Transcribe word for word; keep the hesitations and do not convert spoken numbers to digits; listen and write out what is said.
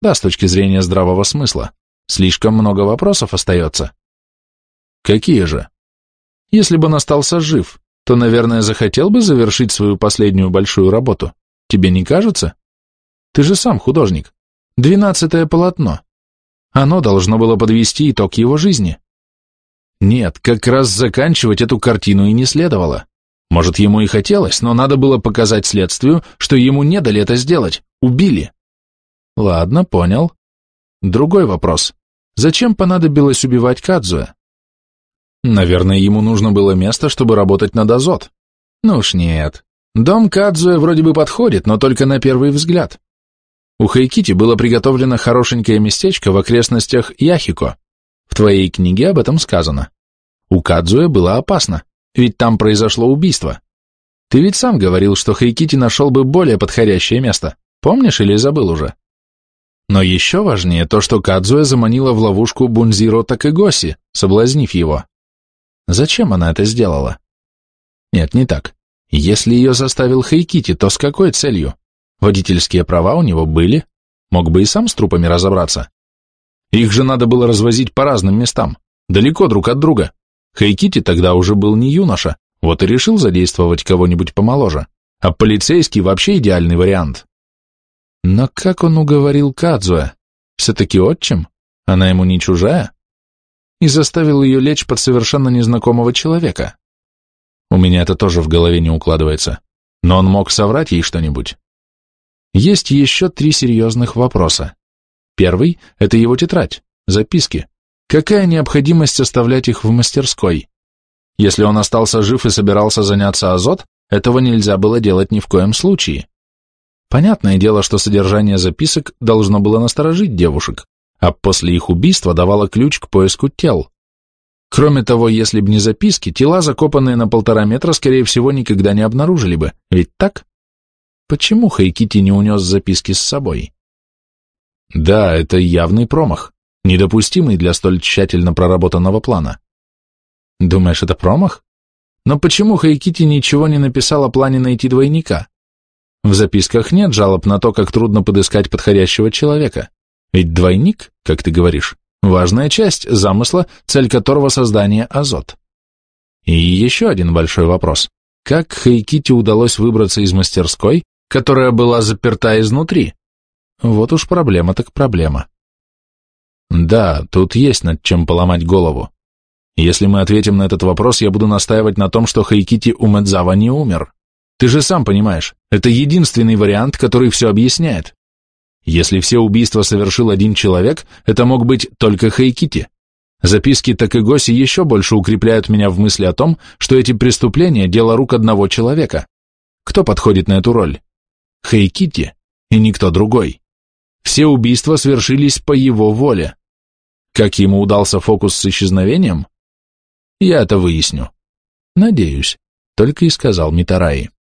Да, с точки зрения здравого смысла. Слишком много вопросов остается. Какие же? Если бы он остался жив, то, наверное, захотел бы завершить свою последнюю большую работу. Тебе не кажется? Ты же сам художник. Двенадцатое полотно. Оно должно было подвести итог его жизни. Нет, как раз заканчивать эту картину и не следовало. Может, ему и хотелось, но надо было показать следствию, что ему не дали это сделать, убили. Ладно, понял. Другой вопрос. Зачем понадобилось убивать Кадзуэ? Наверное, ему нужно было место, чтобы работать над Азот. Ну уж нет. Дом Кадзуэ вроде бы подходит, но только на первый взгляд. У Хайкити было приготовлено хорошенькое местечко в окрестностях Яхико. В твоей книге об этом сказано. У Кадзуэ было опасно, ведь там произошло убийство. Ты ведь сам говорил, что Хайкити нашел бы более подходящее место. Помнишь или забыл уже? Но еще важнее то, что Кадзуэ заманила в ловушку Бунзиро Такэгоси, соблазнив его. Зачем она это сделала? Нет, не так. Если ее заставил Хайкити, то с какой целью? Водительские права у него были, мог бы и сам с трупами разобраться. Их же надо было развозить по разным местам, далеко друг от друга. Хайкити тогда уже был не юноша, вот и решил задействовать кого-нибудь помоложе, а полицейский вообще идеальный вариант. Но как он уговорил Кадзуэ? Все-таки отчим? Она ему не чужая? И заставил ее лечь под совершенно незнакомого человека. У меня это тоже в голове не укладывается, но он мог соврать ей что-нибудь. Есть еще три серьезных вопроса. Первый – это его тетрадь, записки. Какая необходимость оставлять их в мастерской? Если он остался жив и собирался заняться Азот, этого нельзя было делать ни в коем случае. Понятное дело, что содержание записок должно было насторожить девушек, а после их убийства давало ключ к поиску тел. Кроме того, если б не записки, тела, закопанные на полтора метра, скорее всего, никогда не обнаружили бы, ведь так? Почему Хайкити не унес записки с собой? Да, это явный промах, недопустимый для столь тщательно проработанного плана. Думаешь, это промах? Но почему Хайкити ничего не написал о плане найти двойника? В записках нет жалоб на то, как трудно подыскать подходящего человека. Ведь двойник, как ты говоришь, важная часть замысла, цель которого создание Азот. И еще один большой вопрос. Как Хайкити удалось выбраться из мастерской, которая была заперта изнутри? Вот уж проблема так проблема. Да, тут есть над чем поломать голову. Если мы ответим на этот вопрос, я буду настаивать на том, что Хайкити Умэдзава не умер. Ты же сам понимаешь, это единственный вариант, который все объясняет. Если все убийства совершил один человек, это мог быть только Хайкити. Записки Такэгоси еще больше укрепляют меня в мысли о том, что эти преступления – дело рук одного человека. Кто подходит на эту роль? Хайкити и никто другой. Все убийства свершились по его воле. Как ему удался фокус с исчезновением? Я это выясню. Надеюсь, только и сказал Митараи.